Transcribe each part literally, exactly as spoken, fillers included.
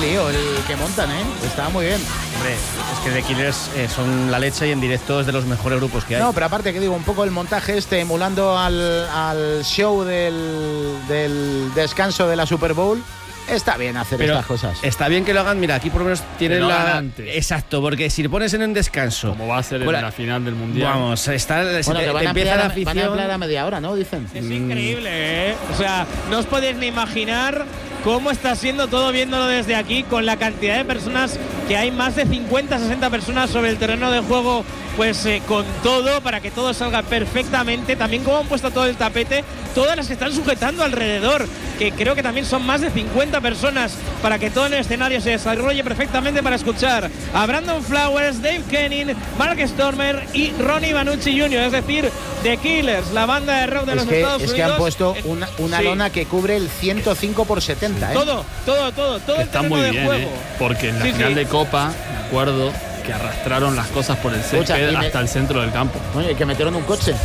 lío el que montan, ¿eh? Está muy bien. Hombre, es que The Killers eh, son la leche y en directo es de los mejores grupos que hay. No, pero aparte que digo, un poco el montaje este emulando al, al show del, del descanso de la Super Bowl. Está bien hacer pero estas cosas. Está bien que lo hagan, mira, aquí por lo menos tienen lo la... antes. Exacto, porque si le pones en un descanso... Como va a ser en bueno, la final del Mundial. Vamos, está, bueno, te, que van, te a empieza ampliar, la a- afición... van a ampliar a media hora, ¿no? Dicen. Es increíble, ¿eh? O sea, no os podéis ni imaginar cómo está siendo todo viéndolo desde aquí, con la cantidad de personas que hay, más de cincuenta, sesenta personas sobre el terreno de juego, pues eh, con todo, para que todo salga perfectamente. También cómo han puesto todo el tapete, todas las que están sujetando alrededor, que creo que también son más de cincuenta personas, para que todo el escenario se desarrolle perfectamente para escuchar a Brandon Flowers, Dave Kenning, Mark Stormer y Ronnie Vanucci junior, es decir, The Killers, la banda de rock de Es los que, Estados es Unidos. que han puesto Eh, una, una sí. lona que cubre el ciento cinco por setenta, ¿eh? Todo, todo, todo, todo el Está terreno muy de bien, juego. ¿eh? Porque en la Sí, final sí. de Copa, me acuerdo que arrastraron las cosas por el Escucha, césped y me- hasta el centro del campo. Oye, que metieron un coche.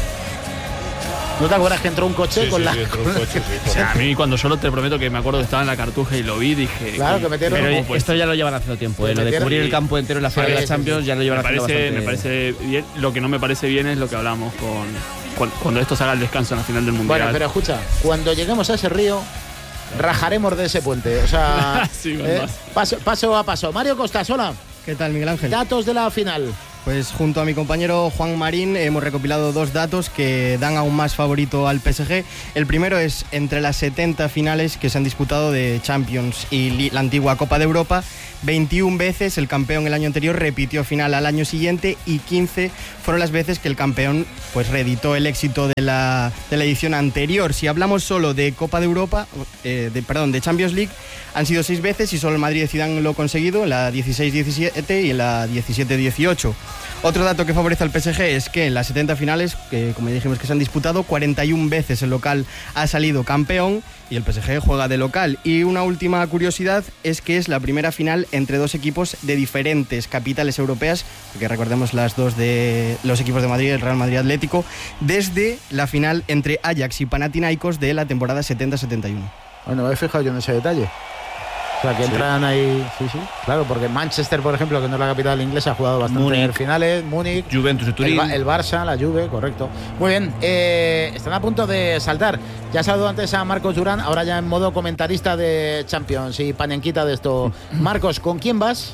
¿No te acuerdas que entró un coche Sí, con sí, la...? sí, entró un coche, sí, O sea, a mí cuando solo te prometo que me acuerdo que estaba en la Cartuja y lo vi, dije... Claro, "Uy, que metieron Pero un- pues, esto ya lo llevan haciendo tiempo, ¿eh? Lo de metieron- cubrir el sí. campo entero en la final Sí, de sí, la Champions sí. ya lo llevan me haciendo parece, bastante. me parece bien. Lo que no me parece bien es lo que hablamos con, con- cuando esto se haga el descanso en la final del Mundial. Bueno, pero escucha, cuando lleguemos a ese río, rajaremos de ese puente. O sea, Sí, con eh, más. paso, paso a paso. Mario Costas, hola. ¿Qué tal, Miguel Ángel? Datos de la final. Pues junto a mi compañero Juan Marín hemos recopilado dos datos que dan aún más favorito al P S G. El primero es entre las setenta finales que se han disputado de Champions y li- la antigua Copa de Europa, veintiuna veces el campeón el año anterior repitió final al año siguiente y quince fueron las veces que el campeón pues reeditó el éxito de la, de la edición anterior. Si hablamos solo de Copa de Europa, eh, de, perdón, de Champions League, han sido seis veces y solo el Madrid y Zidane lo ha conseguido, en la dieciséis diecisiete y en la diecisiete dieciocho. Otro dato que favorece al P S G es que en las setenta finales, que como ya dijimos que se han disputado, cuarenta y una veces el local ha salido campeón y el P S G juega de local. Y una última curiosidad es que es la primera final entre dos equipos de diferentes capitales europeas, porque recordemos las dos de los equipos de Madrid, el Real Madrid Atlético, desde la final entre Ajax y Panathinaikos de la temporada setenta setenta y uno. Bueno, me he fijado yo en ese detalle. O sea, que Sí. entran ahí... Sí, sí. Claro, porque Manchester, por ejemplo, que no es la capital inglesa, ha jugado bastante Múnich. en finales. Múnich, Juventus y el, Turín. Ba- el Barça, la Juve, correcto. Muy bien, eh, están a punto de saltar. Ya saludó antes a Marcos Durán, ahora ya en modo comentarista de Champions y panenquita de esto. Marcos, ¿con quién vas?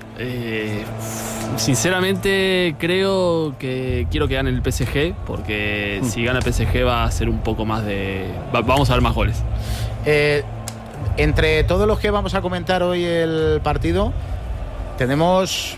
Eh, sinceramente creo que quiero que gane el P S G, porque si gana el P S G va a ser un poco más de... va- vamos a ver más goles. Eh, entre todos los que vamos a comentar hoy el partido, tenemos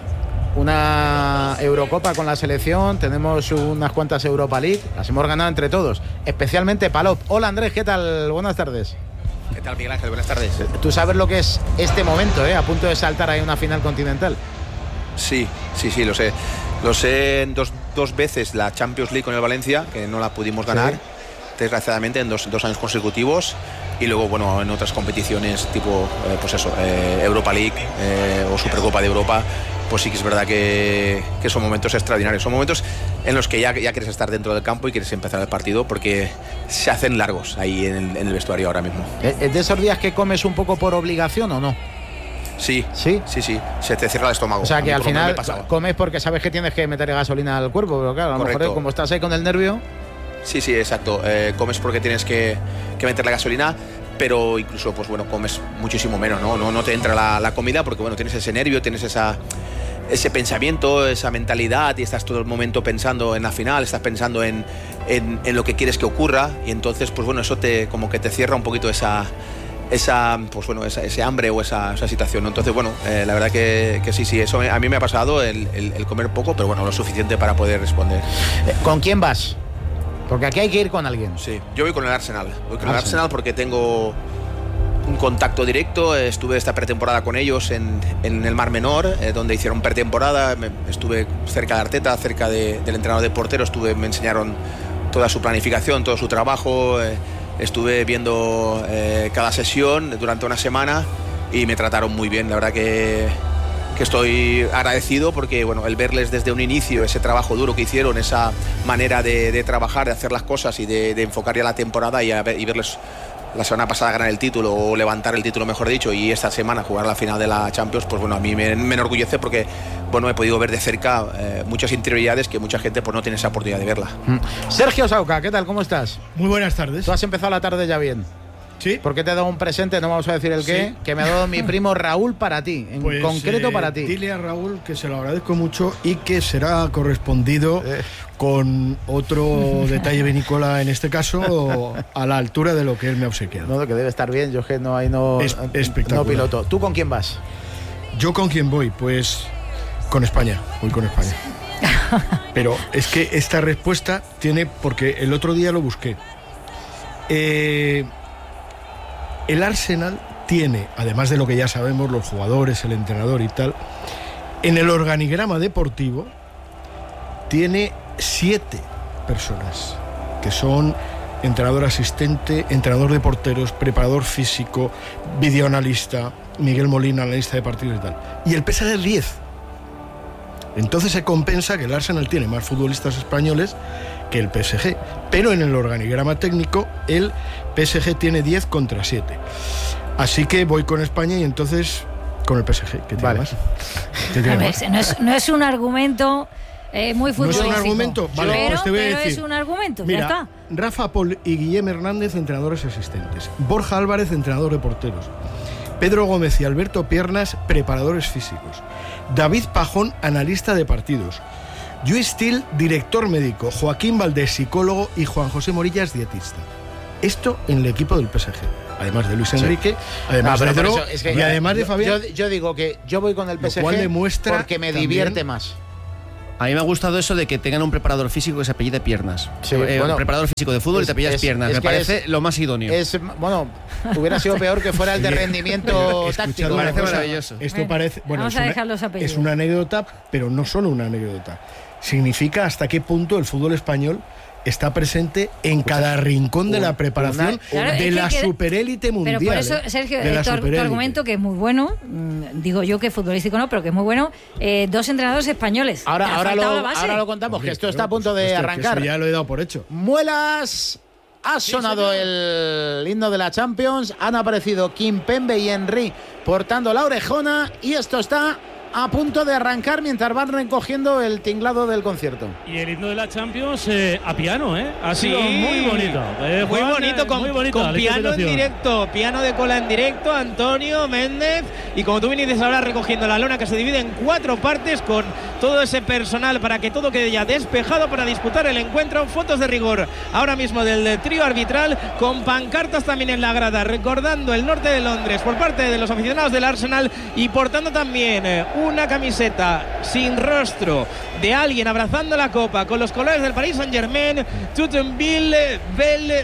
una Eurocopa con la selección, tenemos unas cuantas Europa League, las hemos ganado entre todos, especialmente Palop. Hola Andrés, ¿qué tal? Buenas tardes. ¿Qué tal, Miguel Ángel? Buenas tardes. Tú sabes lo que es este momento, ¿eh? A punto de saltar ahí una final continental. Sí, sí, sí, lo sé. Lo sé en dos, dos veces la Champions League con el Valencia, que no la pudimos ganar, Sí. desgraciadamente, en dos, dos años consecutivos. Y luego, bueno, en otras competiciones tipo, eh, pues eso, eh, Europa League eh, o Supercopa de Europa, pues sí que es verdad que, que son momentos extraordinarios. Son momentos en los que ya, ya quieres estar dentro del campo y quieres empezar el partido, porque se hacen largos ahí en el, en el vestuario ahora mismo. ¿Es de esos días que comes un poco por obligación o no? Sí, Sí. sí, sí, se te cierra el estómago. O sea A mí que al por lo menos final me pasaba. comes porque sabes que tienes que meter gasolina al cuerpo, pero claro, a lo mejor Correcto. como estás ahí con el nervio. Sí, sí, exacto. Eh, comes porque tienes que, que meter la gasolina, pero incluso, pues bueno, comes muchísimo menos, ¿no? No, no te entra la, la comida porque, bueno, tienes ese nervio, tienes esa, ese pensamiento, esa mentalidad y estás todo el momento pensando en la final, estás pensando en, en, en lo que quieres que ocurra y entonces, pues bueno, eso te como que te cierra un poquito esa... esa pues bueno esa, ese hambre o esa, esa situación, ¿no? Entonces bueno, eh, la verdad que, que sí, sí, eso a mí me ha pasado el, el, el comer poco, pero bueno, lo suficiente para poder responder. Eh, ¿Con quién vas? Porque aquí hay que ir con alguien. Sí, yo voy con el Arsenal. Voy con el Arsenal. Arsenal porque tengo un contacto directo. Estuve esta pretemporada con ellos en, en el Mar Menor, eh, donde hicieron pretemporada. Me- Estuve cerca de Arteta, cerca de- del entrenador de portero. Estuve, me enseñaron toda su planificación, todo su trabajo. eh, estuve viendo eh, cada sesión durante una semana y me trataron muy bien. La verdad que, que estoy agradecido porque bueno, el verles desde un inicio, ese trabajo duro que hicieron, esa manera de, de trabajar, de hacer las cosas y de, de enfocar ya la temporada y, a ver- y verles la semana pasada ganar el título o levantar el título, mejor dicho, y esta semana jugar la final de la Champions, pues bueno, a mí me, me enorgullece porque bueno, he podido ver de cerca eh, muchas interioridades que mucha gente pues no tiene esa oportunidad de verla. Sergio Sauca, ¿qué tal? ¿Cómo estás? Muy buenas tardes. Tú has empezado la tarde ya bien. Sí. Porque te he dado un presente, no vamos a decir el qué, sí. que me ha dado mi primo Raúl para ti, en pues, concreto eh, para ti. Dile a Raúl que se lo agradezco mucho y que será correspondido eh. con otro detalle vinícola, en este caso, a la altura de lo que él me ha obsequiado. No, que debe estar bien, yo que no hay no, es, espectacular. no piloto. ¿Tú con quién vas? Yo con quién voy, pues con España, voy con España. Pero es que esta respuesta tiene, porque el otro día lo busqué. Eh... El Arsenal tiene, además de lo que ya sabemos, los jugadores, el entrenador y tal, en el organigrama deportivo tiene siete personas que son entrenador asistente, entrenador de porteros, preparador físico, videoanalista, Miguel Molina, analista de partidos y tal. Y el P S G es diez. Entonces se compensa que el Arsenal tiene más futbolistas españoles que el P S G, pero en el organigrama técnico el P S G tiene diez contra siete. Así que voy con España y entonces con el P S G, que tiene vale. más. ¿Qué tiene ver, más? No, es, no es un argumento eh, muy futbolístico. No es un argumento, vale, pero, pues te voy a pero decir. es un argumento, Mira, ya está. Rafa Pol y Guillem Hernández, entrenadores asistentes. Borja Álvarez, entrenador de porteros. Pedro Gómez y Alberto Piernas, preparadores físicos. David Pajón, analista de partidos. Lluís Til, director médico. Joaquín Valdés, psicólogo. Y Juan José Morillas, dietista. Esto en el equipo del P S G. Además de Luis Enrique, sí. además no, de Dro, es que, y además de yo, Fabián. Yo, yo digo que yo voy con el P S G cual demuestra porque me también, divierte más. A mí me ha gustado eso de que tengan un preparador físico que se apellide Piernas. Sí, eh, bueno, un preparador físico de fútbol es, y te apellidas es, Piernas. es me parece es, lo más idóneo. Es, bueno, hubiera sido peor que fuera el de rendimiento táctico. Me parece cosa, maravilloso. Esto bueno, parece, bueno, vamos es a una, dejar los apellidos. Es una anécdota, pero no solo una anécdota. Significa hasta qué punto el fútbol español está presente en cada rincón de la preparación claro, de es la que, superélite mundial. Pero por eso, Sergio, eh, tu, tu argumento, que es muy bueno, mmm, digo yo que futbolístico no, pero que es muy bueno, eh, dos entrenadores españoles. Ahora, ahora, lo, ahora lo contamos, Hombre, que esto está a punto de supuesto, arrancar. Eso ya lo he dado por hecho. Muelas, ha sonado sí, el himno de la Champions, han aparecido Kimpembe y Henry portando la orejona y esto está a punto de arrancar mientras van recogiendo el tinglado del concierto. Y el himno de la Champions eh, a piano, ¿eh? Ha sí, sido muy bonito. Eh, muy, Juan, bonito con, muy bonito, con piano en directo, piano de cola en directo, Antonio Méndez. Y como tú viniste ahora recogiendo la lona que se divide en cuatro partes con todo ese personal para que todo quede ya despejado para disputar el encuentro. Fotos de rigor ahora mismo del trío arbitral con pancartas también en la grada, recordando el norte de Londres por parte de los aficionados del Arsenal y portando también eh, una camiseta sin rostro de alguien abrazando la copa con los colores del Paris Saint-Germain. Tutenville Belle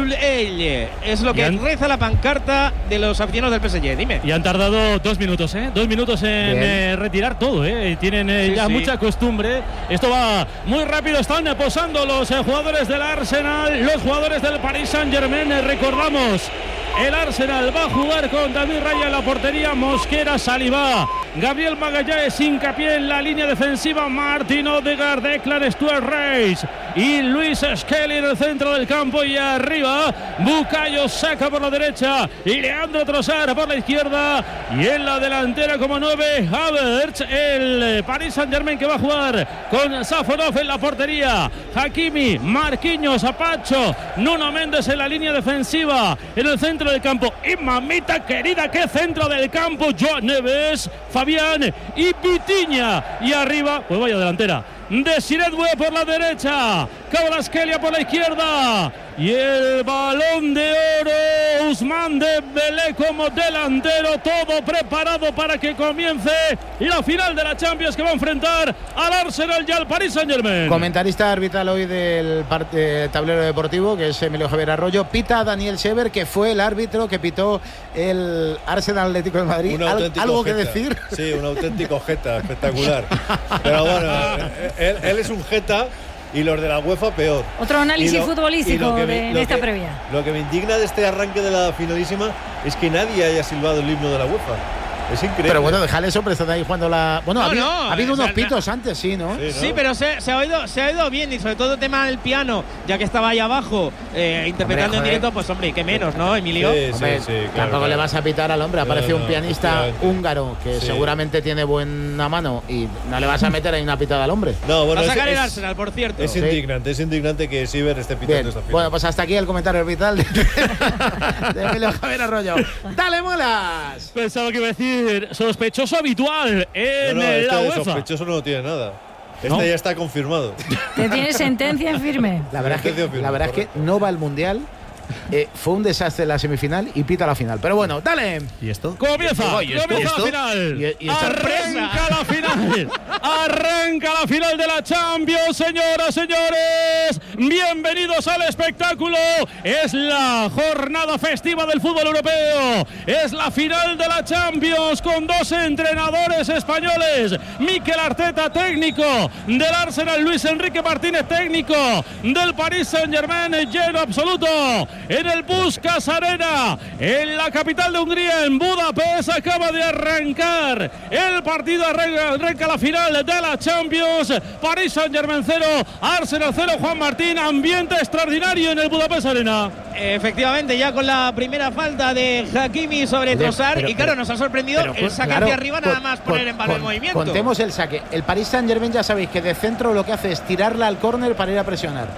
Soleil es lo que han... reza la pancarta de los aficionados del P S G. Dime. Y han tardado dos minutos, ¿eh? Dos minutos en eh, retirar todo, ¿eh? Tienen eh, sí, ya sí. mucha costumbre. Esto va muy rápido. Están posando los eh, jugadores del Arsenal, los jugadores del Paris Saint-Germain. Eh, recordamos, el Arsenal va a jugar con David Raya en la portería, Mosquera, Saliba, Gabriel Magallanes, hincapié en la línea defensiva, Martin Odegaard, Declan Stuart Reis y Luis Skelly en el centro del campo, y arriba Bukayo Saka por la derecha y Leandro Trossard por la izquierda, y en la delantera como nueve Havertz, el Paris Saint-Germain que va a jugar con Safonov en la portería, Hakimi, Marquinhos, Apacho, Nuno Méndez en la línea defensiva, en el centro del campo y mamita querida, qué centro del campo, Joan Neves, Fabián y Vitinha, y arriba pues vaya delantera de Siredwe por la derecha, Kvaratskhelia por la izquierda y el balón de oro Ousmane Dembélé como delantero, todo preparado para que comience la final de la Champions que va a enfrentar al Arsenal y al Paris Saint-Germain. Comentarista arbitral hoy del parte, tablero deportivo, que es Emilio Javier Arroyo, pita Daniel Sever, que fue el árbitro que pitó el Arsenal Atlético de Madrid. ¿Al, ¿Algo jeta. que decir? Sí, un auténtico jeta, espectacular. Pero bueno, él, él es un jeta y los de la UEFA peor. Otro análisis lo, futbolístico me, de, en esta que, previa. Lo que me indigna de este arranque de la finalísima es que nadie haya silbado el himno de la UEFA. Es increíble. Pero bueno, déjale eso, pero están ahí jugando la. Bueno, No, ha, habido, no, ha habido o sea, unos pitos antes, sí, ¿no? Sí, ¿no? Sí, pero se, se, ha oído, se ha oído bien y sobre todo el tema del piano, ya que estaba ahí abajo eh, interpretando Hombre, en joder. directo, pues hombre, qué menos, ¿no, Emilio? Sí, Hombre, sí, sí, claro, tampoco claro. le vas a pitar al hombre. Aparece No, un no, pianista efectivamente. húngaro que Sí. seguramente tiene buena mano y no le vas a meter ahí una pitada al hombre. No, bueno, Va a es, sacar el es- Arsenal, por cierto. es indignante, es indignante que Siver esté pitando Bien, esta final. bueno, pues hasta aquí el comentario vital de, de Emilio Javier Arroyo. ¡Dale, muelas! Pensaba que iba a decir sospechoso habitual en no, no, la este de UEFA. sospechoso no tiene nada. Este ¿No? ya está confirmado. Que tiene sentencia en firme. La verdad, es que, Sentencia firme, la verdad es que correcto. no va al Mundial. Eh, fue un desastre la semifinal y pita la final. Pero bueno, dale. ¿Y esto? Comienza, ¿Y esto? comienza ¿Y esto? la final. Y- y Arranca la final. Arranca la final de la Champions, señoras, señores. Bienvenidos al espectáculo. Es la jornada festiva del fútbol europeo. Es la final de la Champions con dos entrenadores españoles. Mikel Arteta, técnico del Arsenal. Luis Enrique Martínez, técnico del Paris Saint-Germain. Lleno absoluto en el Puskás Arena, en la capital de Hungría, en Budapest. Acaba de arrancar el partido, arranca, arranca la final de la Champions. Paris Saint-Germain cero, Arsenal cero. Juan Martín, ambiente extraordinario en el Budapest Arena. Efectivamente, ya con la primera falta de Hakimi sobre Oye, Trossard. pero- y claro, pero- nos ha sorprendido Pero, el saque claro, hacia arriba, nada con- más con- poner en valor el con- movimiento. Contemos el saque. El Paris Saint-Germain, ya sabéis que de centro lo que hace es tirarla al córner para ir a presionar.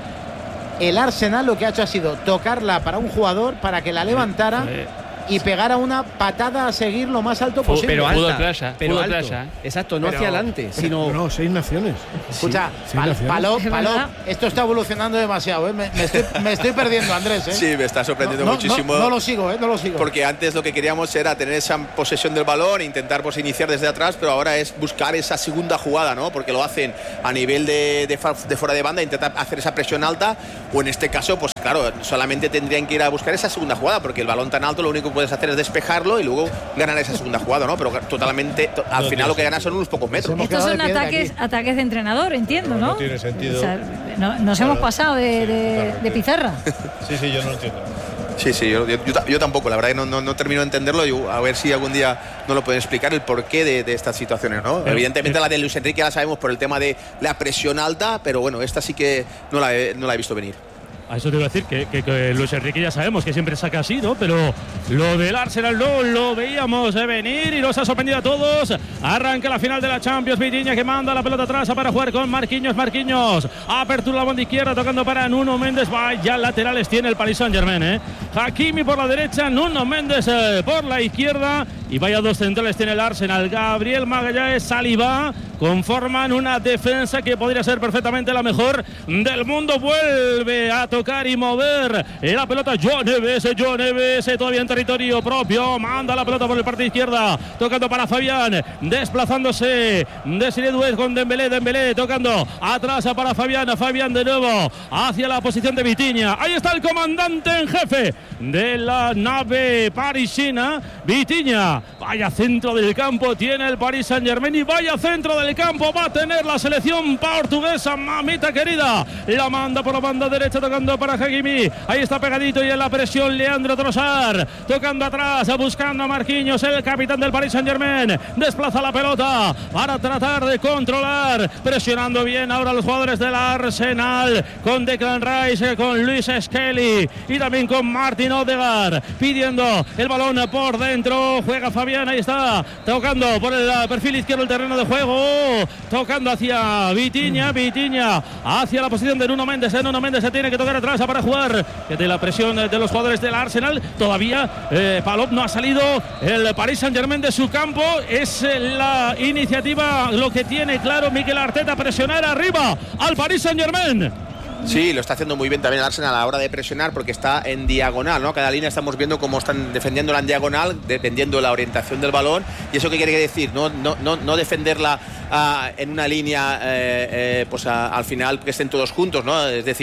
El Arsenal lo que ha hecho ha sido tocarla para un jugador para que la levantara y pegara una patada a seguir lo más alto posible. Pero Fútbol alta, playa, pero fútbol alto. playa. Exacto, no Pero- hacia adelante, sino No, seis naciones. Escucha, Sí, Pal- naciones. Palop, Es Palop, verdad. esto está evolucionando demasiado, ¿eh? me, me estoy, me estoy perdiendo, Andrés. ¿eh? Sí, me está sorprendiendo no, no, muchísimo. No, no lo sigo, ¿eh? No lo sigo. Porque antes lo que queríamos era tener esa posesión del balón, intentar pues iniciar desde atrás, pero ahora es buscar esa segunda jugada, ¿no? Porque lo hacen a nivel de, de, fa- de fuera de banda, intentar hacer esa presión alta, o en este caso, pues claro, solamente tendrían que ir a buscar esa segunda jugada, porque el balón tan alto lo único que puedes hacer es despejarlo y luego ganar esa segunda jugada, ¿no? Pero totalmente, to- al No final tiene lo que ganas son unos pocos metros. Hemos Estos quedado son de piedra ataques, aquí. ataques de entrenador, entiendo, No, ¿no? no tiene sentido. O sea, no- nos hemos pasado de, de- totalmente. de pizarra. Sí, sí, yo no lo entiendo. Sí, sí, yo, yo, yo ta- yo tampoco, la verdad que no, no, no termino de entenderlo. Yo, a ver si algún día nos lo pueden explicar el porqué de, de estas situaciones, ¿no? Pero, Evidentemente eh, la de Luis Enrique la sabemos por el tema de la presión alta, pero bueno, esta sí que no la he, no la he visto venir. A eso te iba a decir que, que, que Luis Enrique ya sabemos que siempre saca así, ¿no? Pero lo del Arsenal no lo veíamos de venir y nos ha sorprendido a todos. Arranca la final de la Champions. Vitinha que manda la pelota atrás para jugar con Marquinhos. Marquinhos. Apertura la banda izquierda tocando para Nuno Méndez. Vaya laterales tiene el Paris Saint-Germain, ¿eh? Hakimi por la derecha, Nuno Méndez eh, por la izquierda. Y vaya dos centrales tiene el Arsenal. Gabriel Magalhães, Saliba conforman una defensa que podría ser perfectamente la mejor del mundo. Vuelve a tocar y mover la pelota João Neves. João Neves todavía en territorio propio. Manda la pelota por el parte izquierda. Tocando para Fabián. Desplazándose Desiré Doué con Dembélé. Dembélé tocando atrás para Fabián. Fabián de nuevo hacia la posición de Vitinha. Ahí está el comandante en jefe de la nave parisina. Vitinha. Vaya centro del campo tiene el Paris Saint-Germain y vaya centro del campo va a tener la selección portuguesa, mamita querida. La manda por la banda derecha tocando para Hakimi. Ahí está pegadito y en la presión Leandro Trossard. Tocando atrás, buscando a Marquinhos, el capitán del Paris Saint-Germain. Desplaza la pelota para tratar de controlar. Presionando bien ahora los jugadores del Arsenal. Con Declan Rice, con Luis Skelly y también con Martin Odegaard. Pidiendo el balón por dentro. Juega Fabián, ahí está. Tocando por el perfil izquierdo el terreno de juego. Tocando hacia Vitinha. Vitinha hacia la posición de Nuno Méndez. Nuno Méndez se tiene que tocar atrás para jugar. De la presión de los jugadores del Arsenal. Todavía eh, Palop no ha salido. El Paris Saint-Germain de su campo. Es eh, la iniciativa lo que tiene claro Mikel Arteta. Presionar arriba al Paris Saint-Germain. Sí, lo está haciendo muy bien también el Arsenal a la hora de presionar porque está en diagonal, ¿no? Cada línea estamos viendo cómo están defendiéndola en diagonal, dependiendo de la orientación del balón. ¿Y eso qué quiere decir? No, no, no, no defenderla uh, en una línea, eh, eh, pues a, al final que estén todos juntos, ¿no? Es decir,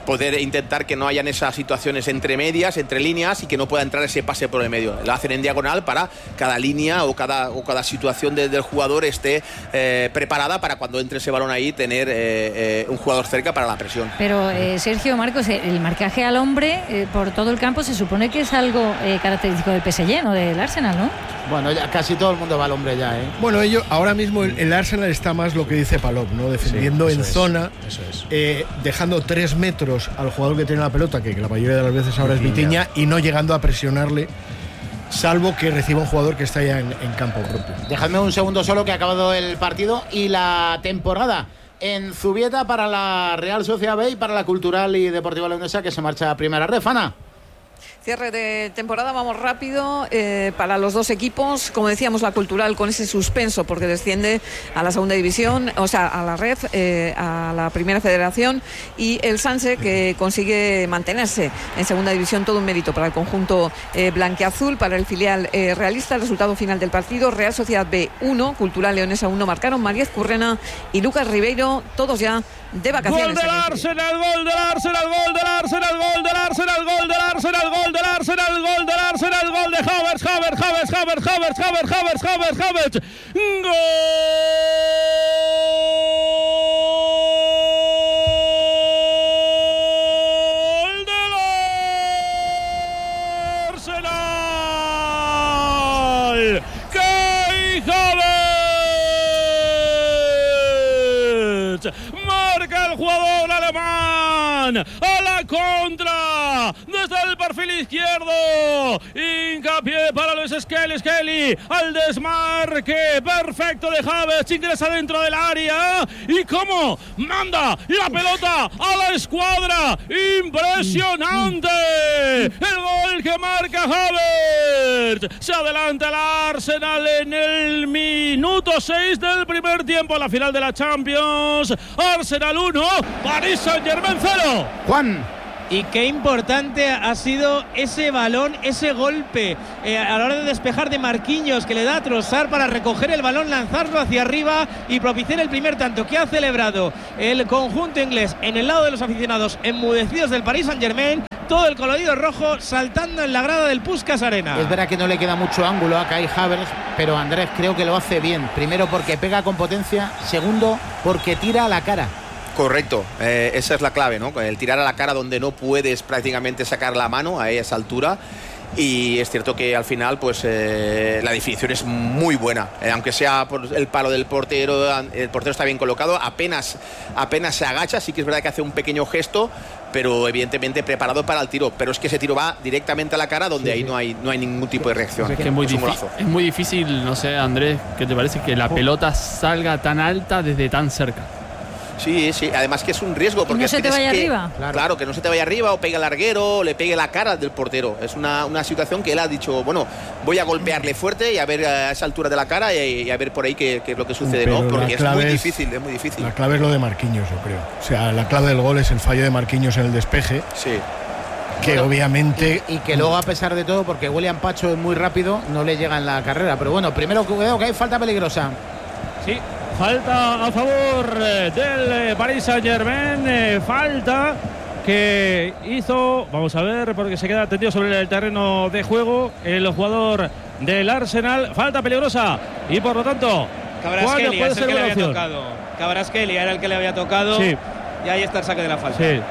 poder intentar que no hayan esas situaciones entre medias, entre líneas, y que no pueda entrar ese pase por el medio. Lo hacen en diagonal para cada línea o cada, o cada situación de, del jugador esté eh, preparada para cuando entre ese balón ahí tener eh, eh, un jugador cerca para la presión. Pero eh, Sergio, Marcos, el marcaje al hombre eh, por todo el campo se supone que es algo eh, característico del P S G, no del Arsenal, ¿no? Bueno, ya casi todo el mundo va al hombre ya, ¿eh? Bueno, ello, ahora mismo el, el Arsenal está más lo que dice Palop, ¿no? Defendiendo sí, en es, zona, eso es. eh, dejando tres metros al jugador que tiene la pelota, que, que la mayoría de las veces ahora es Vitinha, y no llegando a presionarle, salvo que reciba un jugador que está ya en, en campo propio. Dejadme un segundo solo, que ha acabado el partido y la temporada en Zubieta para la Real Sociedad B y para la Cultural y Deportiva Leonesa, que se marcha a primera red. Ana. Cierre de temporada, vamos rápido eh, para los dos equipos. Como decíamos, la Cultural con ese suspenso porque desciende a la segunda división, o sea, a la red, eh, a la primera federación, y el Sanse, que consigue mantenerse en segunda división. Todo un mérito para el conjunto eh, blanquiazul, para el filial eh, realista. El resultado final del partido: Real Sociedad B uno, Cultural Leonesa uno. Marcaron Mariez Currena y Lucas Ribeiro, todos ya de vacaciones. Gol del Arsenal, gol del Arsenal, gol del Arsenal, gol del Arsenal, gol del Arsenal, gol del Arsenal, gol del Arsenal, gol de Havertz, Havertz, Havertz, Havertz, Havertz, Havertz, Havertz, Havertz, Havertz, gol del Arsenal, Kai Havertz, marca el jugador alemán a la contra desde el perfil izquierdo, hincapié para Luis Skelly, Skelly al desmarque perfecto de Havertz, ingresa dentro del área y cómo manda la pelota a la escuadra, impresionante el gol que marca Havertz. Se adelanta el Arsenal en el minuto seis del primer tiempo, a la final de la Champions. Arsenal uno, Paris Saint-Germain cero. Juan. Y qué importante ha sido ese balón, ese golpe eh, a la hora de despejar de Marquinhos, que le da a Trossard para recoger el balón, lanzarlo hacia arriba y propiciar el primer tanto que ha celebrado el conjunto inglés en el lado de los aficionados enmudecidos del Paris Saint-Germain. Todo el colorido rojo saltando en la grada del Puskás Arena. Es verdad que no le queda mucho ángulo a Kai Havertz, pero Andrés creo que lo hace bien. Primero porque pega con potencia, segundo porque tira a la cara. Correcto, eh, esa es la clave, ¿no? El tirar a la cara donde no puedes prácticamente sacar la mano a esa altura. Y es cierto que al final pues eh, la definición es muy buena, eh, aunque sea por el palo del portero, el portero está bien colocado, apenas, apenas se agacha, sí que es verdad que hace un pequeño gesto, pero evidentemente preparado para el tiro, pero es que ese tiro va directamente a la cara, donde sí, ahí sí. no hay no hay ningún tipo de reacción. Es, que es, muy, es, difícil, es muy difícil, no sé, Andrés, ¿qué te parece que la pelota salga tan alta desde tan cerca? Sí, sí, además que es un riesgo porque no se te vaya que, arriba. Claro. claro, que no se te vaya arriba o pegue el larguero o le pegue la cara del portero. Es una, una situación que él ha dicho, bueno, voy a golpearle fuerte y a ver a esa altura de la cara y, y a ver por ahí qué, qué es lo que sucede, pero ¿no? Porque es muy es, difícil, es muy difícil. La clave es lo de Marquinhos, yo creo. O sea, la clave del gol es el fallo de Marquinhos en el despeje. Sí. Que bueno, obviamente... Y, y que luego, a pesar de todo, porque William Pacho es muy rápido, no le llega en la carrera. Pero bueno, primero cuidado que hay falta peligrosa. Sí. Falta a favor del Paris Saint-Germain, eh, falta que hizo, vamos a ver, porque se queda tendido sobre el terreno de juego el jugador del Arsenal, falta peligrosa y por lo tanto, Kvaratskhelia puede es ser el que le había opción? tocado. Kvaratskhelia era el que le había tocado, sí. Y ahí está el saque de la falta. Sí.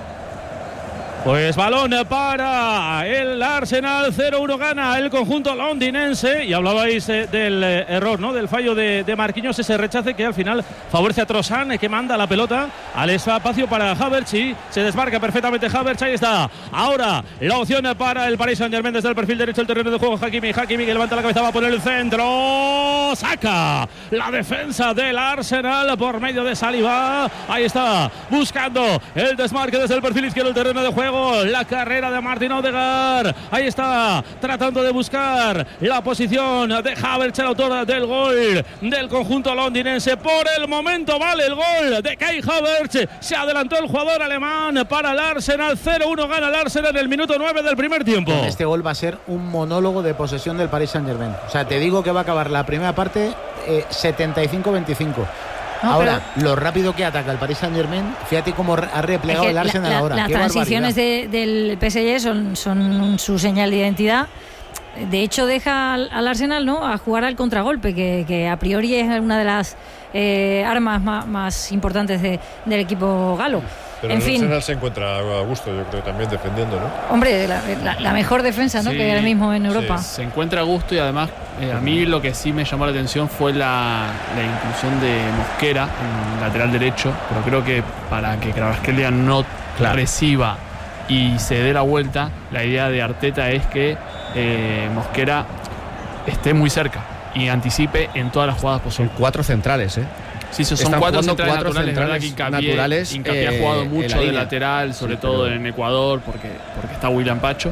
Pues balón para el Arsenal, cero uno gana el conjunto londinense. Y hablabais eh, del eh, error, ¿no? Del fallo de, de Marquinhos, ese rechace que al final favorece a Trossard, eh, que manda la pelota al espacio para Havertz y se desmarca perfectamente Havertz. Ahí está. Ahora la opción para el Paris Saint-Germain desde el perfil derecho del terreno de juego. Hakimi, Hakimi que levanta la cabeza, va a poner el centro. Saca la defensa del Arsenal por medio de Saliba. Ahí está, buscando el desmarque desde el perfil izquierdo del terreno de juego. La carrera de Martin Odegaard. Ahí está, tratando de buscar la posición de Havertz, el autor del gol del conjunto londinense. Por el momento vale el gol de Kai Havertz. Se adelantó el jugador alemán para el Arsenal. cero uno gana el Arsenal en el minuto nueve del primer tiempo. Este gol va a ser un monólogo de posesión del Paris Saint-Germain. O sea, te digo que va a acabar la primera parte eh, setenta y cinco veinticinco. No, ahora, lo rápido que ataca el Paris Saint-Germain, fíjate cómo ha replegado es que el Arsenal la, la, ahora. Las Qué transiciones de, del P S G son, son su señal de identidad. De hecho, deja al, al Arsenal, ¿no?, a jugar al contragolpe, que, que a priori es una de las eh, armas más, más importantes de, del equipo galo. Pero en el fin, Arsenal se encuentra a gusto, yo creo, también defendiendo, ¿no? hombre, la, la, la mejor defensa, ¿no?, Sí, que hay ahora mismo en Europa. sí, se encuentra a gusto y además eh, a mí lo que sí me llamó la atención fue la, la inclusión de Mosquera en lateral derecho, pero creo que para que Kvaratskhelia no Claro. reciba y se dé la vuelta, la idea de Arteta es que eh, Mosquera esté muy cerca y anticipe en todas las jugadas posibles. Son cuatro centrales, ¿eh? Sí, son Están cuatro jugando centrales cuatro naturales, centrales verdad que Hincapié, naturales, Hincapié eh, ha jugado en mucho la de línea. lateral, sobre Sí, todo pero- en Ecuador, porque, porque está William Pacho,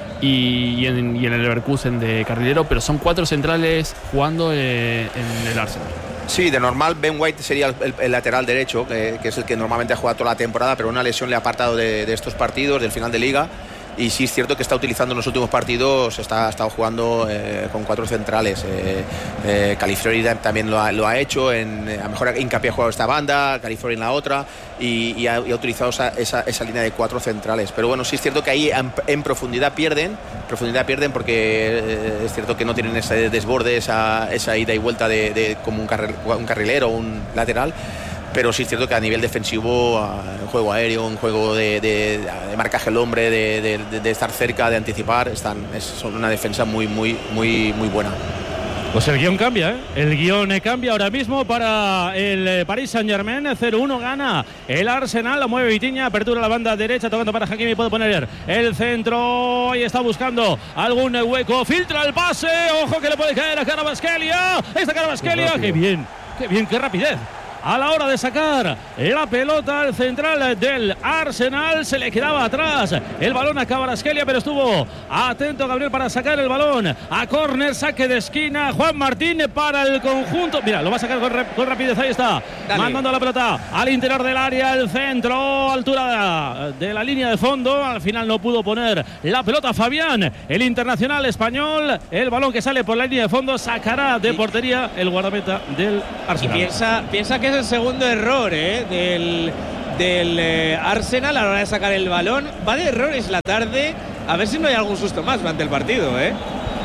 y, y, en, y en el Leverkusen de carrilero, pero son cuatro centrales jugando eh, en el Arsenal. Sí, de normal Ben White sería el, el- el lateral derecho, que, que es el que normalmente ha jugado toda la temporada, pero una lesión le ha apartado de, de estos partidos, del final de liga. Y sí es cierto que está utilizando en los últimos partidos, está, ha estado jugando eh, con cuatro centrales. Eh, eh, Califori también lo ha, lo ha hecho, en, a lo mejor Hincapié ha jugado esta banda, Califori en la otra, y, y, ha, y ha utilizado esa, esa, esa línea de cuatro centrales. Pero bueno, sí es cierto que ahí en, en profundidad pierden, profundidad pierden porque eh, es cierto que no tienen ese desborde, esa, esa ida y vuelta de, de como un, carril, un carrilero o un lateral. Pero sí es cierto que a nivel defensivo, un juego aéreo, un juego de, de, de marcaje al hombre, de, de, de estar cerca, de anticipar, están, es, son una defensa muy, muy, muy, muy buena. Pues el guión cambia, ¿eh? El guión cambia ahora mismo para el Paris Saint-Germain. cero uno gana el Arsenal, la mueve Vitinha, apertura a la banda derecha, tocando para Hakimi, puede poner el centro y está buscando algún hueco, filtra el pase, ojo que le puede caer a Kvaratskhelia. Esta Kvaratskhelia, qué bien, qué bien, qué rapidez. A la hora de sacar la pelota al central del Arsenal, se le quedaba atrás el balón a Kvaratskhelia, pero estuvo atento Gabriel para sacar el balón a córner, saque de esquina. Juan Martín para el conjunto. Mira, lo va a sacar con, con rapidez. Ahí está, Dale. mandando la pelota al interior del área, al centro, altura de, de la línea de fondo. Al final no pudo poner la pelota Fabián, el internacional español. El balón que sale por la línea de fondo sacará de portería el guardameta del Arsenal. Y piensa, piensa que es el segundo error ¿eh? del, del eh, Arsenal a la hora de sacar el balón. Va de errores la tarde. A ver si no hay algún susto más durante el partido. ¿eh?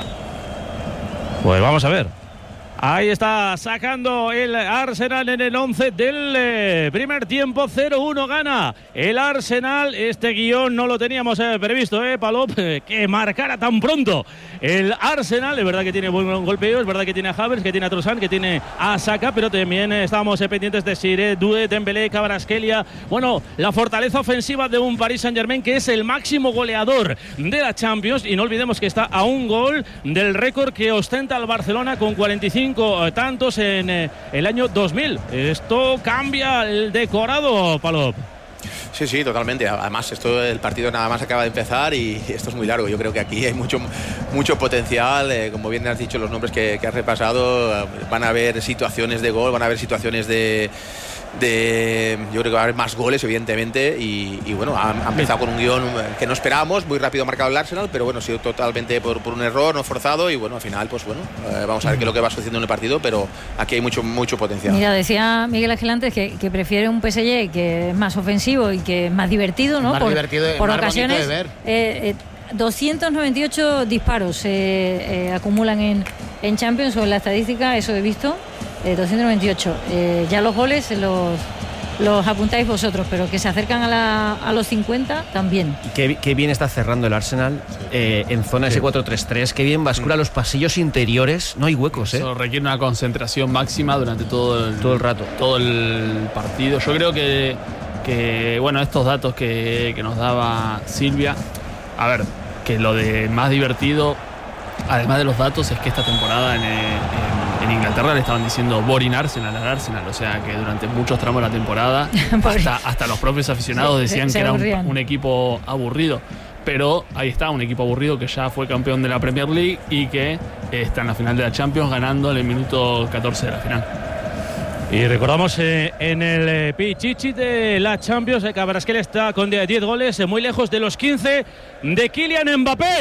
Pues vamos a ver. Ahí está sacando el Arsenal en el once del eh, primer tiempo. cero uno gana el Arsenal. Este guión no lo teníamos eh, previsto, ¿eh, Palop? Que marcara tan pronto el Arsenal. Es verdad que tiene buen golpeo, es verdad que tiene a Havertz, que tiene a Trossard, que tiene a Saka, pero también eh, estábamos eh, pendientes de Siré, Doué, Dembélé, Kvaratskhelia. Bueno, la fortaleza ofensiva de un Paris Saint-Germain que es el máximo goleador de la Champions. Y no olvidemos que está a un gol del récord que ostenta el Barcelona con cuarenta y cinco tantos en eh, el año dos mil. Esto cambia el decorado, Palop. Sí, sí, totalmente. Además, esto el partido nada más acaba de empezar y esto es muy largo. Yo creo que aquí hay mucho, mucho potencial. Eh, como bien has dicho, los nombres que, que has repasado, van a haber situaciones de gol, van a haber situaciones de... de yo creo que va a haber más goles evidentemente y, y bueno, ha, ha empezado con un guión que no esperábamos, muy rápido marcado el Arsenal, pero bueno, ha sido totalmente por, por un error, no forzado y bueno, al final pues bueno, eh, vamos a ver qué es lo que va sucediendo en el partido, pero aquí hay mucho mucho potencial. Mira, decía Miguel Ángel antes que, que prefiere un P S G que es más ofensivo y que es más divertido, ¿no? Más por divertido, por más ocasiones bonito de ver. Eh, eh, doscientos noventa y ocho disparos eh, eh, acumulan en, en Champions, o en la estadística, eso he visto, eh, doscientos noventa y ocho. Eh, ya los goles los, los apuntáis vosotros, pero que se acercan a, la, a los cincuenta también. Y qué, qué bien está cerrando el Arsenal eh, en zona sí. ese cuatro tres tres, qué bien bascula los pasillos interiores, no hay huecos. Eso eh. requiere una concentración máxima durante todo el, todo el rato. Todo el partido. Yo creo que, que bueno, estos datos que, que nos daba Silvia, a ver, que lo de más divertido, además de los datos, es que esta temporada en, en, en Inglaterra le estaban diciendo boring Arsenal al Arsenal, o sea que durante muchos tramos de la temporada hasta, hasta los propios aficionados sí, decían se, que se era un, un equipo aburrido, pero ahí está, un equipo aburrido que ya fue campeón de la Premier League y que está en la final de la Champions ganando en el minuto catorce de la final. Y recordamos eh, en el eh, Pichichi de la Champions, eh, Kvaratskhelia está con diez goles, eh, muy lejos de los quince de Kylian Mbappé.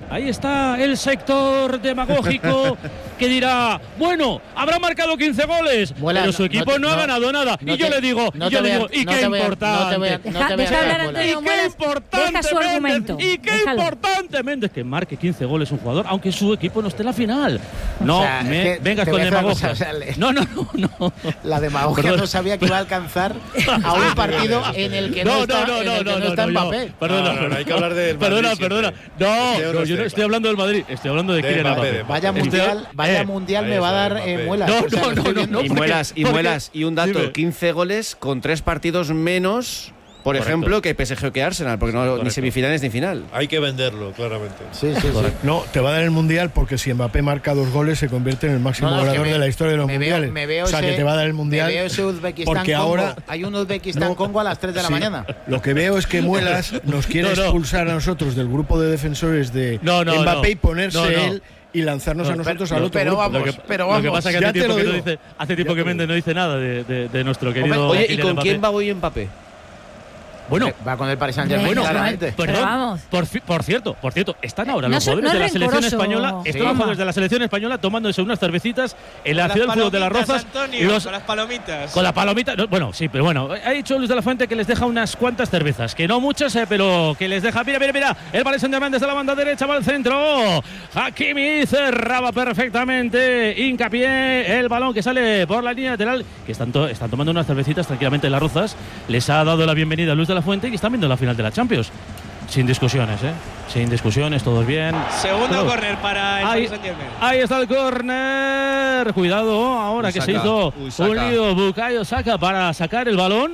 Ahí está el sector demagógico que dirá, bueno, habrá marcado quince goles, Muela, pero su no, equipo no, no, ha no, ganado nada. no y yo te, le digo, no y yo le digo, vea, y no qué te vea, importante. no te vea, no Deja, te deja vea, hablar a Muela. Antonio Y qué Muelas, importante, deja su Méndez, argumento. y qué Déjalo. importante, Méndez, que marque quince goles un jugador, aunque su equipo no esté en la final. No, O sea, me, es que vengas te con voy a decir una cosa, demagogia. o sea, le- No, no, no, no. La demagogia Perdón. no sabía que iba a alcanzar a un partido en el que no, No, está, no, no, en no, el que no, no está no, no, Mbappé. Perdona, No, no, no, hay que hablar del Madrid Perdona, siempre. perdona. No, Este no, euro yo no es estoy de- hablando del Madrid, estoy hablando de de Kylian Mbappé, Mbappé. de Vaya Estoy- mundial, vaya eh, mundial ahí me va a está, dar eh, Mbappé. muelas. No, O sea, no, lo no, estoy no, viendo. Y porque- muelas, y porque- muelas, y un dato, Dime. quince goles con tres partidos menos, por Correcto. ejemplo, que P S G o que Arsenal, porque no, ni Correcto. semifinales ni final. Hay que venderlo, claramente. Sí, sí, sí. No, te va a dar el mundial porque si Mbappé marca dos goles se convierte en el máximo No, no, es que goleador me- de la historia de los me veo- mundiales. me veo o sea, ese- que te va a dar el mundial. Me veo ese Uzbekistán porque Congo. ahora Hay un Uzbekistán No. Congo a las tres de la Sí, mañana. Lo que veo es que Muelas nos quiere No, no. expulsar a nosotros del grupo de defensores de No, no, Mbappé no. y ponerse No, no. él y lanzarnos No, a nosotros pero- al otro pero grupo. vamos, Lo que, pero lo que vamos. pasa es que Ya hace te tiempo lo que no digo. dice, hace tiempo Ya que te lo Méndez no dice nada de, de, de nuestro querido. Oye, ¿y Kylian con Mbappé. quién va hoy Mbappé? Bueno, Va con el Paris Saint-Germain. Bueno, claramente. pero perdón, vamos. por, fi- por cierto, por cierto, están ahora No los sé- jugadores no de la es selección rencoroso. española, Sí. están los jugadores de la selección española tomándose unas cervecitas en la ciudad del fútbol de las Rozas y los con las palomitas. con la palomita, no, bueno, sí, pero bueno, ha dicho Luis de la Fuente que les deja unas cuantas cervezas, que no muchas, eh, pero que les deja. Mira, mira, mira, el Paris Saint-Germain desde la banda derecha va al centro. Hakimi cerraba perfectamente, hincapié, el balón que sale por la línea lateral, que están, to- están tomando unas cervecitas tranquilamente en las Rozas. Les ha dado la bienvenida a Luis de la Fuente y están viendo la final de la Champions. Sin discusiones, ¿eh? Sin discusiones, todos bien. Segundo Todo. córner para el Ahí, Paris Saint-Germain. ahí está el córner. Cuidado, ahora Uy, que se Saka. hizo Uy, Saka. un lío Bukayo Saka para sacar el balón.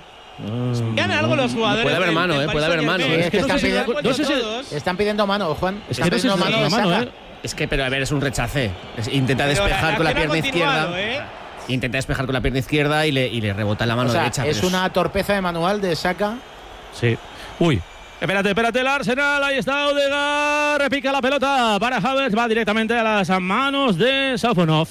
Gana algo los jugadores. Puede haber del- mano, del eh, puede Paris haber mano, Saint-Germain. eh. Es que no sé están si- pidiendo- no sé si- todos. Están pidiendo mano, Juan. Es Están que no sé si pidiendo es mano la de mano, Saka. ¿eh? Es que, pero a ver, es un rechace. Es- intenta Pero despejar la con la acción ha pierna izquierda. continuado, ¿eh? Intenta despejar con la pierna izquierda y le, y le rebota en la mano O sea, derecha. es pero una torpeza de manual de Saka. Sí. Uy. Espérate, espérate, el Arsenal, ahí está Odegaard, repica la pelota para Havertz, va directamente a las manos de Safonov.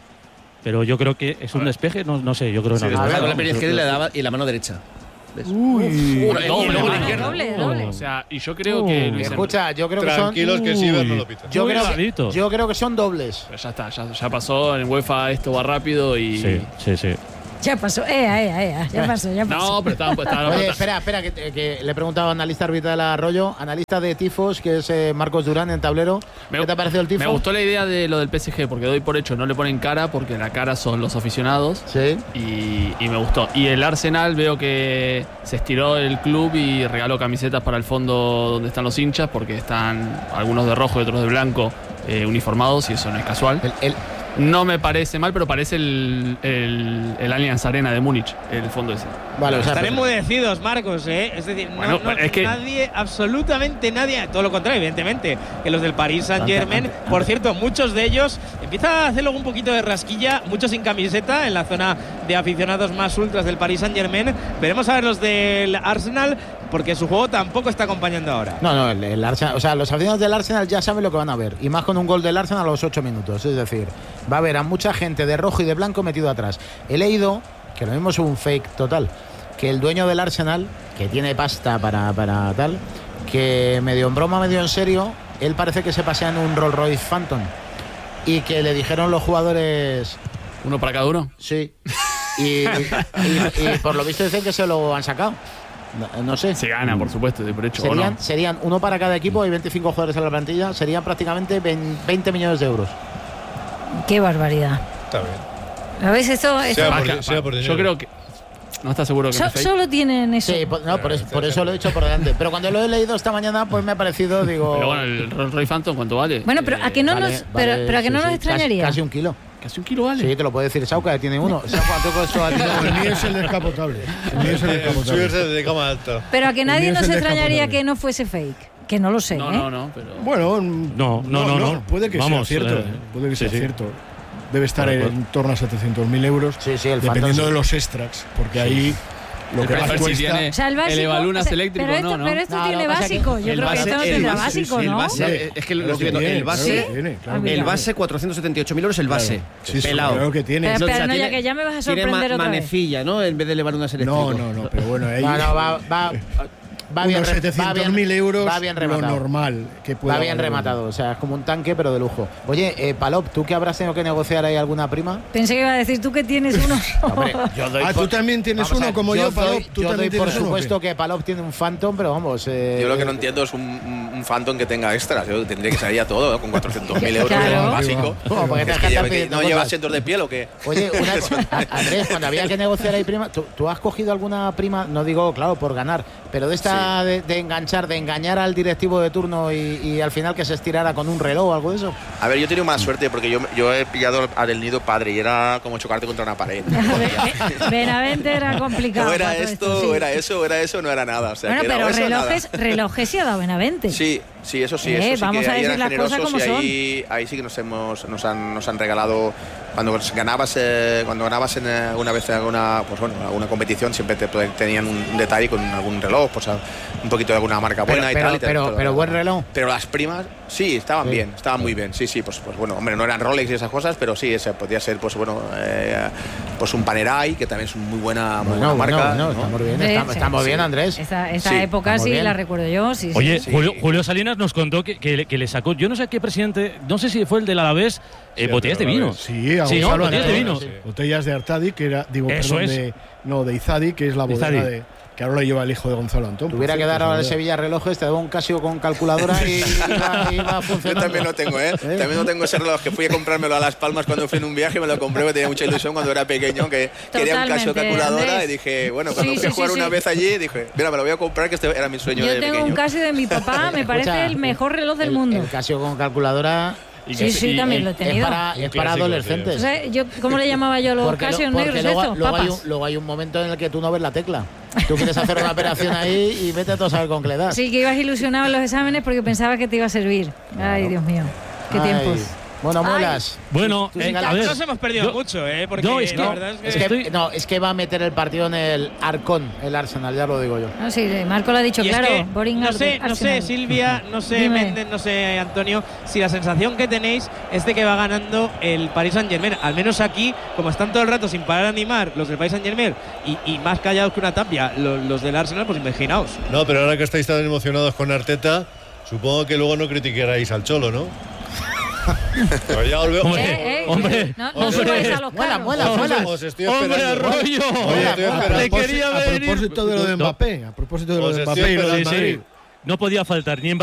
Pero yo creo que es un despeje, no, no sé, yo creo que Sí, no. despeja ver, con la vamos, pierna izquierda y, le daba, y la mano derecha. ¿Ves? Uy. Bueno, y doble, luego la doble, izquierda. doble, doble. O sea, y yo creo Uh, que Luis Enrique- Escucha, yo creo que son. Tranquilos que Sivers no lo pita. Yo Muy creo, rarito. yo creo que son dobles. Pero ya está, ya, ya pasó. En UEFA esto va rápido y. Sí, sí, sí. Ya pasó, ea, ea, ea, ya pasó, ya pasó. No, pero estaban. estaban- Oye, espera, espera, que, que le he preguntado a analista arbitral del Arroyo, analista de tifos, que es eh, Marcos Durán en tablero. Me- ¿Qué te ha parecido el tifo? Me gustó la idea de lo del P S G, porque doy por hecho, no le ponen cara, porque la cara son los aficionados. Sí. Y, y me gustó. Y el Arsenal veo que se estiró el club y regaló camisetas para el fondo donde están los hinchas, porque están algunos de rojo y otros de blanco eh, uniformados, y eso no es casual. El, el- No me parece mal, pero parece el, el, el Allianz Arena de Múnich, el fondo ese. vale, o sea, Están pero- enmudecidos, Marcos, ¿eh? Es decir, no- Bueno, no, es que- nadie, absolutamente nadie, todo lo contrario, evidentemente, que los del Paris Saint-Germain, Ante- ante- por cierto, muchos de ellos empiezan a hacer luego un poquito de rasquilla, muchos sin camiseta en la zona de aficionados más ultras del Paris Saint-Germain. Veremos a ver los del Arsenal, porque su juego tampoco está acompañando ahora. No, no, el, el Arsenal, o sea, los aficionados del Arsenal ya saben lo que van a ver. Y más con un gol del Arsenal a los ocho minutos. Es decir, va a haber a mucha gente de rojo y de blanco metido atrás. He leído, que lo mismo es un fake total, que el dueño del Arsenal, que tiene pasta para, para tal, que medio en broma, medio en serio, él parece que se pasea en un Rolls Royce Phantom. Y que le dijeron los jugadores, ¿Uno para cada uno? sí. Y, y- y- y por lo visto dicen que se lo han sacado. No, no sé. Se gana, por supuesto, de por hecho. ¿o Serían, no? serían uno para cada equipo, hay veinticinco jugadores en la plantilla, serían prácticamente veinte millones de euros. Qué barbaridad. Está bien. A veces esto, esto- Sea Ah, por, que- sea por dinero. Yo creo que. ¿No estás seguro que so- no es fake? solo tienen eso. Sí, por, no, por, eso, por eso lo he dicho por delante. Pero cuando lo he leído esta mañana, pues me ha parecido, digo. Pero bueno, el Rolls Royce Phantom, ¿cuánto vale? Bueno, pero a que no vale, nos, vale, pero, pero a que sí, no nos sí, extrañaría. Casi, casi un kilo. Casi un kilo vale. Sí, te lo puede decir Sauca, que tiene uno. Sauca, ¿tú con esto a ti no? El mío es el descapotable. El mío es el El descapotable. suyo es el de cama alta. Pero a que El nadie mío es nos el extrañaría descapotable. que no fuese fake. Que no lo sé, No, ¿eh? no, no, pero. Bueno, No, no, no, no. Puede que Vamos, sea cierto. eh, puede que sí, sea sí. cierto. Debe estar Bueno, en torno a setecientos mil euros. Sí, sí, el dependiendo Phantom, de sí. los extras. Porque ahí lo El que más precio si cuesta. tiene O sea, el básico. el Evalunas o sea, eléctrico, pero esto, no, ¿no? pero esto No, tiene lo que pasa es que básico. Yo el creo que base- esto no el tendrá base- básico, el ¿no? base- es que lo Claro estoy viendo. tiene, El base, claro que tiene, claro Ah, que el mira. base cuatrocientos setenta y ocho mil euros el base. Sí, sí, pelado. claro que tiene. Pero, No, pero o sea, no, ya tiene- que ya me vas a Tiene sorprender ma- otra vez. manecilla, ¿no? En vez de elevar una selección. No, no, no, pero bueno, ahí. No, no, va, va. va bien, unos setecientos mil euros, va bien rematado. lo normal que pueda Va bien valer. rematado, o sea, es como un tanque, pero de lujo. Oye, eh, Palop, ¿tú que habrás tenido que negociar ahí alguna prima? Pensé que iba a decir tú que tienes uno. Hombre, yo doy Ah, por- tú también tienes Vamos a uno ver, como yo, doy- Palop. Tú yo también doy por tienes uno, supuesto ¿o qué? que Palop tiene un Phantom, pero vamos. Eh, Yo lo que no entiendo es un, un, un Phantom que tenga extras. Yo tendría que salir ya todo, ¿no? Con cuatrocientos mil euros, Claro. básico. Oh, porque te Es que están lleva- que pidiendo ¿No lleva cosas. asientos de piel o qué? Oye, una cosa, A- Andrés, cuando había que negociar ahí prima, ¿tú, tú has cogido alguna prima? No digo, claro, por ganar, pero de esta de, de enganchar, de engañar al directivo de turno y, y al final que se estirara con un reloj o algo de eso. A ver, yo he tenido mala suerte porque yo, yo he pillado al del nido padre y era como chocarte contra una pared. Benavente era complicado. No era para todo esto, sí. o era eso, o era eso, no era nada. O sea, Bueno, que era pero o eso o nada. relojes, relojes sí ha dado Benavente. Sí, sí, eso sí, Eh, eso sí vamos que a ahí decir eran las cosas generosos como y ahí, ahí sí que nos hemos nos han, nos han regalado cuando ganabas eh, cuando ganabas en eh, una vez en alguna pues bueno alguna competición siempre te tenían un detalle con algún reloj, pues un poquito de alguna marca Pero, buena y pero, tal. y te- pero, te lo pero buen regalaban. reloj. Pero las primas, sí, estaban Sí. bien, estaban muy bien, sí, sí, pues, pues bueno, hombre, no eran Rolex y esas cosas, pero sí, ese podía ser, pues bueno, eh, pues un Panerai, que también es muy buena, muy Bueno, buena bueno, marca. bueno, ¿no? estamos bien, Sí, estamos, sí, estamos sí. bien, Andrés. Esa, esa Sí, época estamos sí bien. la recuerdo yo. Sí, sí. Oye, sí. Julio, Julio Salinas nos contó que, que, le- que le sacó, yo no sé a qué presidente, no sé si fue el del Alavés, eh, Sí, botellas de el del vino. Alavés. Sí, a Sí, ¿no? Gonzalo Botellas de Antonio, vino. sí. Botellas de Artadi, que era, digo, Eso perdón, es. de, no, de Izadi, que es la De bodega Izadi. de, que ahora lo lleva el hijo de Gonzalo Antón. por Tuviera que cierto, dar ahora el esa bodega. Sevilla relojes, te daba un Casio con calculadora y iba, iba Yo funcionando. también lo tengo, ¿eh? También lo tengo ese reloj que fui a comprármelo a Las Palmas cuando fui en un viaje, me lo compré, me tenía mucha ilusión cuando era pequeño, que quería un Casio Totalmente, calculadora Andrés. y dije, bueno, cuando Sí, fui a sí, jugar sí, una sí. vez allí, dije, mira, me lo voy a comprar, que este era mi sueño Yo de tengo pequeño. un Casio de mi papá, me parece Escucha, el mejor reloj del el, mundo. El Casio con calculadora Y Sí, que- sí, y- también y- lo he es tenido. para, Un es para clásico, adolescentes. O sea, yo, ¿cómo le llamaba yo a los Porque, lo- Casios porque negros luego, estos? luego hay Papas. un, luego hay un momento en el que tú no ves la tecla. Tú quieres hacer una operación ahí y vete a todo a saber con qué le das. Sí, que ibas ilusionado en los exámenes porque pensaba que te iba a servir. Ay, Dios mío. Qué Ay. tiempos. Bueno, Ay. muelas. Bueno, Tú eh, sigue a la- ver, Nos hemos perdido yo- mucho, ¿eh? Porque No, es que- la no, verdad es que. Es que, Estoy- no, es que va a meter el partido en el Arcón, el Arsenal, ya lo digo yo. No, sí, Marco lo ha dicho Y es claro. que Boring no Ar- sé, no sé, Arsenal. Silvia, no sé, Dime. Méndez, no sé, Antonio, si la sensación que tenéis es de que va ganando el Paris Saint-Germain. Al menos aquí, como están todo el rato sin parar de animar los del Paris Saint-Germain y, y más callados que una tapia lo- los, del Arsenal, pues imaginaos. No, pero ahora que estáis tan emocionados con Arteta, supongo que luego no criticaréis al Cholo, ¿no? Pues ya os veo. Hombre, Eh, eh, hombre, no, no hombre. subáis a los Muela, carros. muela, muela. Os estoy Hombre, esperando. Arroyo. Oye, estoy A esperando. Te quería propósito- a venir. propósito de lo de No. Mbappé, a propósito de lo Os de estoy Mbappé y lo de esperando. Sí, sí. Madrid. No podía faltar ni en